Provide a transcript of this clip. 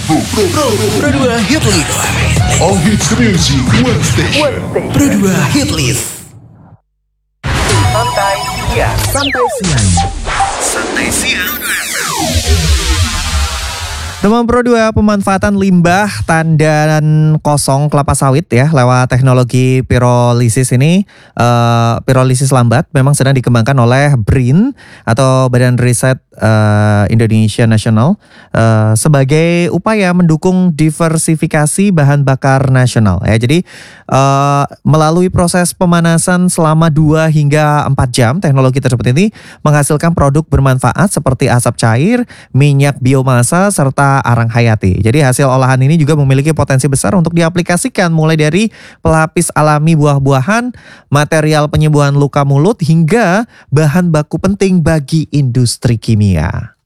Pro 2 Hit List. All hits the music, one station. Pro 2 Hit List. Santai siang. Teman Pro 2, pemanfaatan limbah tandan kosong kelapa sawit ya lewat teknologi pirolisis ini, pirolisis lambat memang sedang dikembangkan oleh BRIN atau Badan Riset Indonesia Nasional sebagai upaya mendukung diversifikasi bahan bakar nasional ya. Jadi melalui proses pemanasan selama 2 hingga 4 jam, teknologi tersebut ini menghasilkan produk bermanfaat seperti asap cair, minyak biomasa serta arang hayati. Jadi hasil olahan ini juga memiliki potensi besar untuk diaplikasikan mulai dari pelapis alami buah-buahan, material penyembuhan luka mulut hingga bahan baku penting bagi industri kimia.